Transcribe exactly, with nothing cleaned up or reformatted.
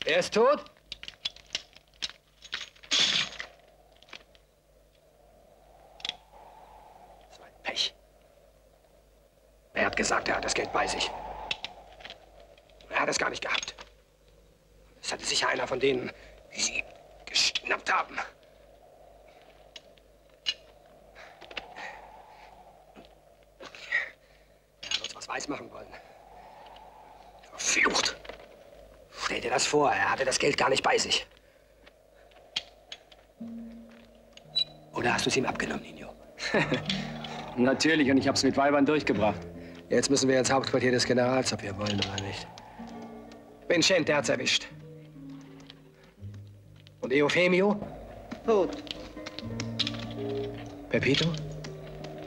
Er ist tot? So ein Pech. Er hat gesagt, er hat das Geld bei sich. Er hat es gar nicht gehabt. Es hatte sicher einer von denen, die Sie geschnappt haben. Er hat uns was weismachen wollen. Verflucht! Stell dir das vor, er hatte das Geld gar nicht bei sich. Oder hast du es ihm abgenommen, Nino? Natürlich, und ich hab's mit Weibern durchgebracht. Jetzt müssen wir ins Hauptquartier des Generals, ob wir wollen oder nicht. Vincent, der hat's erwischt. Und Eufemio? Tot. Pepito?